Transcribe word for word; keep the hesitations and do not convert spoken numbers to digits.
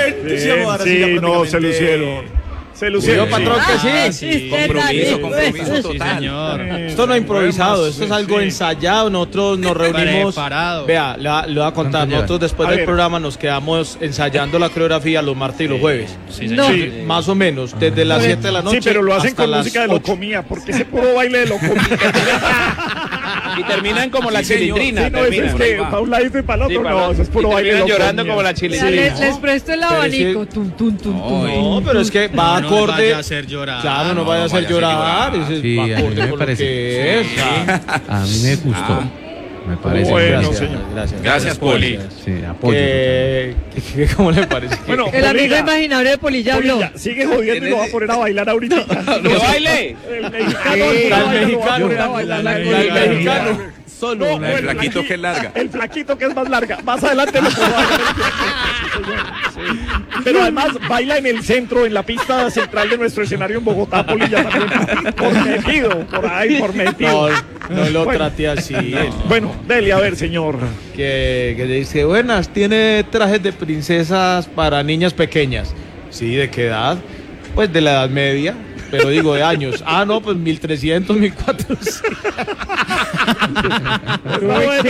entusiasmo ahora sí, Sí, ya no, se prácticamente- lucieron. Se lucieron. Bueno, patrón, que sí. Ah, sí, Compromiso, compromiso Sí, total. señor. Esto no es improvisado, esto es algo Sí. ensayado. Nosotros nos reunimos. Preparado. Vea, le, va- le voy a contar. ¿Cuánto Nosotros después A del ver. programa nos quedamos ensayando la coreografía los martes y los jueves. Sí, No. señor. Sí. Más o menos, desde las siete de la noche. Sí, pero lo hacen hasta con las música de ocho. locomía, porque ese puro baile de locomía. Y terminan como la Sí, señor. chilindrina. Sí, no, eso es terminan. que va. para un lado y para el Sí, otro, para- no, eso es puro y baile de terminan llorando locomía. como la O sea, chilindrina. les, les presto el Pero abanico. es que- Tum, tum, tum, tum. No, pero es que va No, no acorde. vaya a hacer llorar. Claro, no, no, vaya a hacer vaya a hacer llorar. llorar. ese Sí, va a mí acorde me con lo parece. que es. A mí me gustó. Me parece. Bueno, Gracias, señor. gracias. Gracias, Poli. Sí, apoyo. Que, que- que- ¿Cómo le parece? Que- Bueno, El amigo Polilla, imaginario de Poli ya habló. Polilla, sigue jodiendo y lo va a poner a bailar ahorita. ¡Que baile! El mexicano, Sí, el al mexicano, mexicano. lo va a bailar la Al coreografía. mexicano. Solo. No, una. o El flaquito flaqui- que es larga. El flaquito que es más larga. Más adelante lo puedo bailar. Pero además baila en el centro, en la pista central de nuestro escenario en Bogotá, Polilla también. Por metido, por ahí, por metido. No, no lo Bueno. trate así. él. Bueno, dele, a ver, señor. Que, que le dice, buenas, tiene trajes de princesas para niñas pequeñas. Sí, ¿de qué edad? Pues de la edad media, pero digo de años. Ah, no, pues mil trescientos, mil cuatrocientos. Pero bueno,